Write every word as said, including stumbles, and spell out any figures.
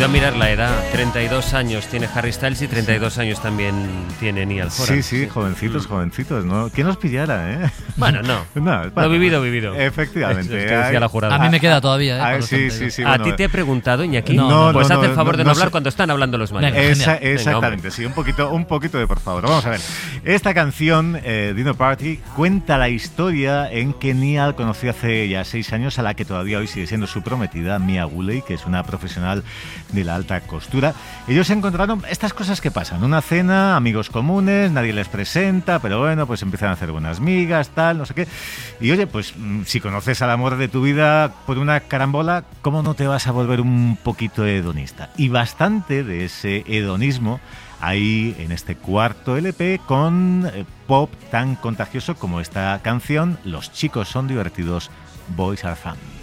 ido a mirar la edad. treinta y dos años tiene Harry Styles y treinta y dos años también tiene Niall Horan. Sí, sí, jovencitos, jovencitos, ¿no? ¿Quién nos pillara, eh? Bueno, no. no bueno, lo vivido, vivido. Efectivamente. Es que decía la jurada. A mí me queda todavía, ¿eh? Ah, sí, sí, sí. ¿A Bueno, ti te he preguntado, Iñaki? No, no, pues no, haz el no, favor no, de no, no hablar sé. cuando están hablando los mayores. Venga, Esa, genial. exactamente, sí, un poquito, un poquito de por favor. Vamos a ver. Esta canción, eh, Dinner Party, cuenta la historia en que Niall conoció hace ya seis años a la que todavía hoy sigue siendo su prometida, Mia Woolley, que es una profesional de la alta costura. Ellos se encontraron estas cosas que pasan, una cena, amigos comunes, nadie les presenta, pero bueno, pues empiezan a hacer buenas migas, tal, no sé qué. Y oye, pues si conoces al amor de tu vida por una carambola, ¿cómo no te vas a volver un poquito hedonista? Y bastante de ese hedonismo hay en este cuarto L P con eh, pop tan contagioso como esta canción, Los chicos son divertidos, Boys are fun.